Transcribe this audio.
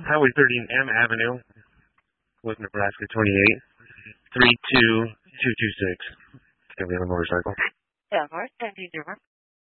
Highway 13 M Avenue, with Nebraska 28, 32226. It's going to be on a motorcycle. Yeah, North 10 German.